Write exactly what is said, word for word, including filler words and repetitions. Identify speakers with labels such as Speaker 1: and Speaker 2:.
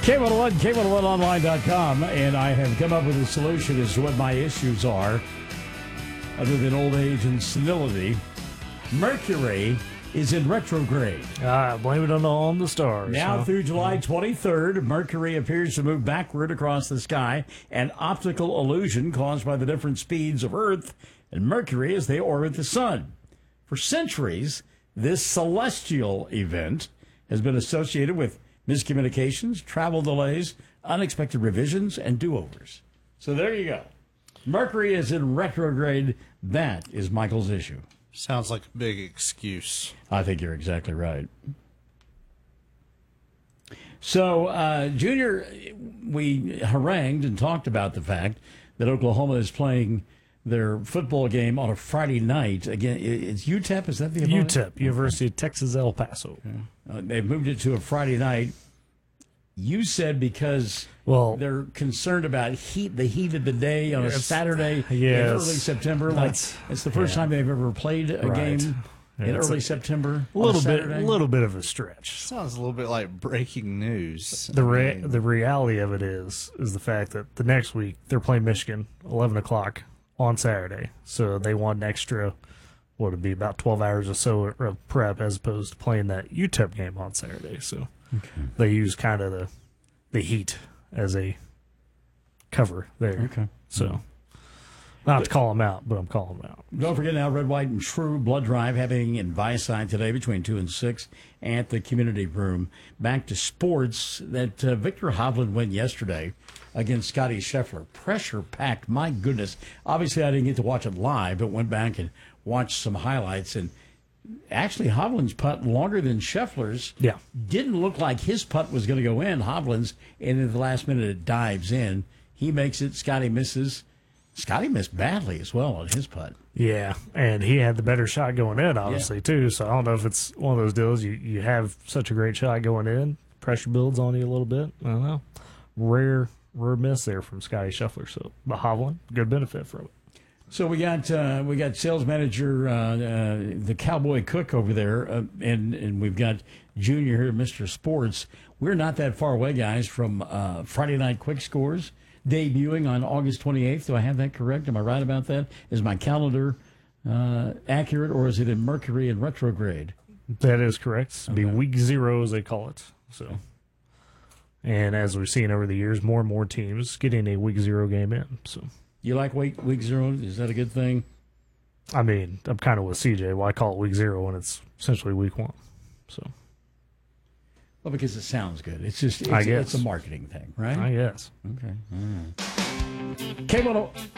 Speaker 1: K one oh one, K one oh one online dot com, and I have come up with a solution as to what my issues are, other than old age and senility. Mercury is in retrograde.
Speaker 2: Ah, blame it on the, on the stars.
Speaker 1: Now
Speaker 2: huh?
Speaker 1: through July twenty-third, Mercury appears to move backward across the sky, an optical illusion caused by the different speeds of Earth and Mercury as they orbit the sun. For centuries, this celestial event has been associated with miscommunications, travel delays, unexpected revisions, and do-overs. So there you go. Mercury is in retrograde. That is Michael's issue.
Speaker 3: Sounds like a big excuse.
Speaker 1: I think you're exactly right. So, uh, Junior, we harangued and talked about the fact that Oklahoma is playing their football game on a Friday night. Again, it's U T E P, is that the opponent?
Speaker 2: U T E P, University of Texas El Paso.
Speaker 1: Yeah. Uh, they've moved it to a Friday night. You said because
Speaker 2: well,
Speaker 1: they're concerned about heat, the heat of the day on a Saturday
Speaker 2: yes,
Speaker 1: in early September. Like
Speaker 2: That's,
Speaker 1: it's the first yeah. time they've ever played a
Speaker 2: right.
Speaker 1: game in
Speaker 2: yeah,
Speaker 1: early
Speaker 2: a,
Speaker 1: September.
Speaker 2: A little bit, a little bit of a stretch.
Speaker 3: Sounds a little bit like breaking news.
Speaker 2: The re- the reality of it is is the fact that the next week they're playing Michigan eleven o'clock on Saturday, so they want an extra. What would be about twelve hours or so of prep as opposed to playing that U T E P game on Saturday. So
Speaker 1: okay.
Speaker 2: they use kind of the the heat as a cover there.
Speaker 1: Okay.
Speaker 2: So not to call them out, but I'm calling them out.
Speaker 1: Don't forget now, Red, White, and True Blood Drive happening in Viside today between two and six at the community room. Back to sports. That uh, Victor Hovland win yesterday against Scotty Scheffler. Pressure packed. My goodness. Obviously, I didn't get to watch it live, but went back and watched some highlights. And actually, Hovland's putt longer than Scheffler's.
Speaker 2: Yeah.
Speaker 1: Didn't look like his putt was going to go in. Hovland's, and in the last minute, it dives in. He makes it. Scotty misses. Scotty missed badly as well on his putt.
Speaker 2: Yeah, and he had the better shot going in, obviously, yeah. too. So I don't know if it's one of those deals. You, you have such a great shot going in, pressure builds on you a little bit. I don't know. Rare, rare miss there from Scotty Scheffler. So, but Hovland, good benefit from it.
Speaker 1: So we got uh, we got sales manager, uh, uh, the Cowboy Cook over there, uh, and and we've got Junior here, Mister Sports. We're not that far away, guys, from uh, Friday Night Quick Scores debuting on August twenty-eighth. Do I have that correct? Am I right about that? Is my calendar uh, accurate, or is it in Mercury and retrograde?
Speaker 2: That is correct. It'll
Speaker 1: okay.
Speaker 2: be week zero, as they call it. So, and as we've seen over the years, more and more teams getting a week zero game in. So,
Speaker 1: you like week week zero? Is that a good thing?
Speaker 2: I mean, I'm kind of with C J. Why call it week zero when it's essentially week one? So.
Speaker 1: Well, because it sounds good. It's just, it's,
Speaker 2: I guess.
Speaker 1: It's a marketing thing, right?
Speaker 2: I guess.
Speaker 1: Okay. All right. K one oh